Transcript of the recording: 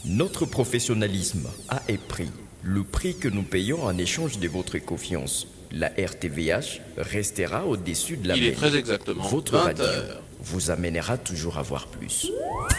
Notre professionnalisme a un prix. Le prix que nous payons en échange de votre confiance. La RTVH restera au-dessus de la Il est mêlée. très exactement Votre 20 radio heures. vous amènera toujours à voir plus.